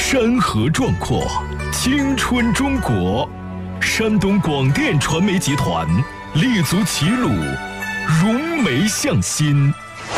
山河壮阔，青春中国。山东广电传媒集团立足齐鲁，融媒向心，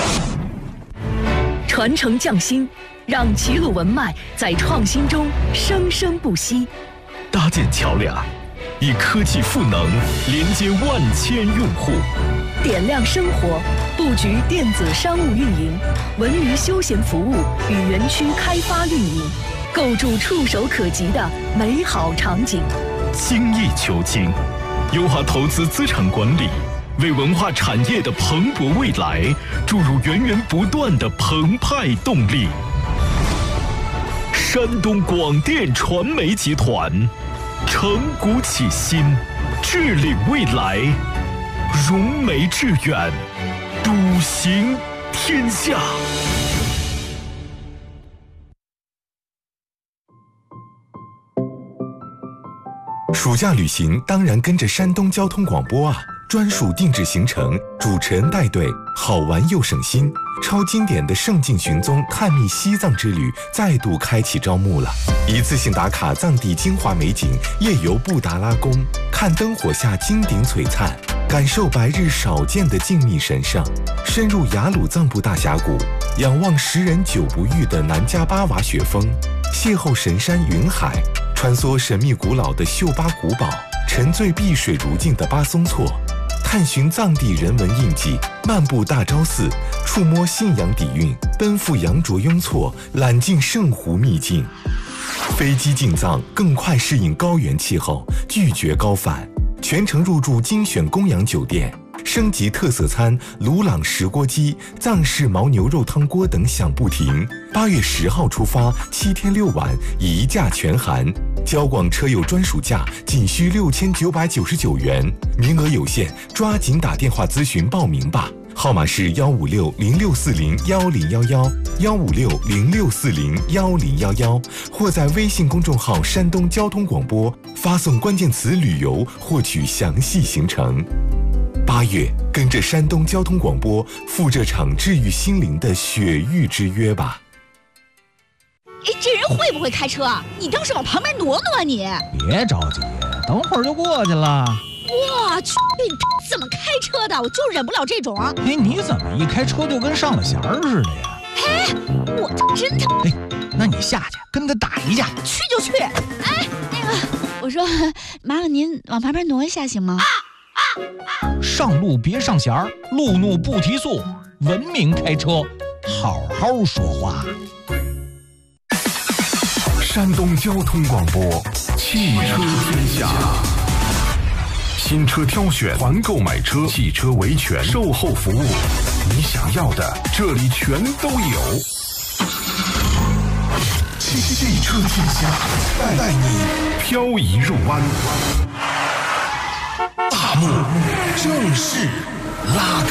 传承匠心，让齐鲁文脉在创新中生生不息。 搭建桥梁，以科技赋能连接万千用户。 点亮生活，布局电子商务运营、文娱休闲服务与园区开发运营，构筑触手可及的美好场景。 精益求精，优化投资资产管理，为文化产业的蓬勃未来注入源源不断的澎湃动力。山东广电传媒集团，承股启新，治理未来，融媒致远，笃行天下。 暑假旅行当然跟着山东交通广播啊！专属定制行程，主持人带队，好玩又省心。超经典的圣境寻踪探秘西藏之旅再度开启招募了，一次性打卡藏地精华美景，夜游布达拉宫，看灯火下金顶璀璨，感受白日少见的静谧神圣，深入雅鲁藏布大峡谷，仰望10人久不遇的南迦巴瓦雪峰，邂逅神山云海，穿梭神秘古老的秀巴古堡，沉醉碧水如镜的巴松措，探寻藏地人文印记，漫步大昭寺，触摸信仰底蕴，奔赴羊卓雍措，揽尽圣湖秘境。飞机进藏，更快适应高原气候，拒绝高反，全程入住精选供养酒店，升级特色餐鲁朗石锅鸡、藏式牦牛肉汤锅等享不停。8月10号出发，7天6晚，一价全含。交广车友专属价仅需6999元，名额有限，抓紧打电话咨询报名吧。号码是15606401011，15606401011，或在微信公众号山东交通广播发送关键词旅游获取详细行程。8月，跟着山东交通广播赴这场治愈心灵的雪域之约吧。 哎，这人会不会开车啊？你倒是往旁边挪挪啊你！ 别着急，等会儿就过去了。 我去，你怎么开车的？我就忍不了这种啊！ 哎，你怎么一开车就跟上了弦儿似的呀？ 哎，我真的…… 哎，那你下去跟他打一架。 去就去。哎，那个，我说，麻烦您往旁边挪一下行吗？ 上路别上弦儿，路怒不提速，文明开车，好好说话。 山东交通广播，汽车天下。新车挑选、团购买车、汽车维权、售后服务，你想要的这里全都有。汽车天下带你漂移入弯，大幕正式拉开。